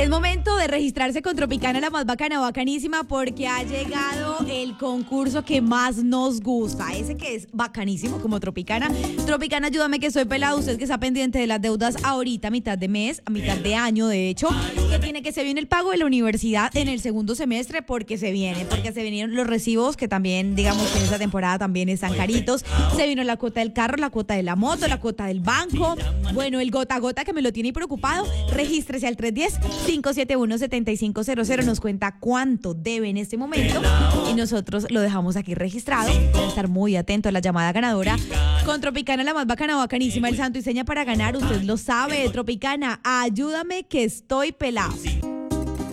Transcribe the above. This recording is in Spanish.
Es momento de registrarse con Tropicana, la más bacana, bacanísima, porque ha llegado el concurso que más nos gusta. Ese que es bacanísimo, como Tropicana. Tropicana, ayúdame que soy pelado. Usted que está pendiente de las deudas ahorita, a mitad de mes, a mitad de año, de hecho, que tiene que se viene el pago de la universidad en el segundo semestre, porque se vinieron los recibos, que también, digamos, que en esta temporada también están caritos. Se vino la cuota del carro, la cuota de la moto, la cuota del banco. Bueno, el gota a gota que me lo tiene preocupado. Regístrese al 310-571-7500. Nos cuenta cuánto debe en este momento y nosotros lo dejamos aquí registrado. Debe estar muy atento a la llamada ganadora. Con Tropicana, la más bacana, bacanísima, el santo y seña para ganar. Usted lo sabe, Tropicana, ayúdame que estoy pelado.